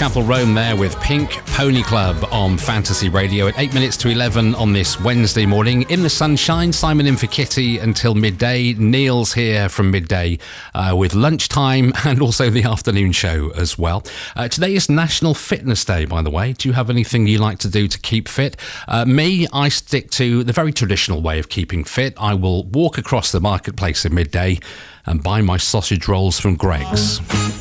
Chapel Roan there with Pink Pony Club on Fantasy Radio at 8 minutes to 11 on this Wednesday morning. In the sunshine, Simon in for Kitty until midday. Neil's here from midday with lunchtime and also the afternoon show as well. Today is National Fitness Day, by the way. Do you have anything you like to do to keep fit? Me, I stick to the very traditional way of keeping fit. I will walk across the marketplace at midday and buy my sausage rolls from Greggs.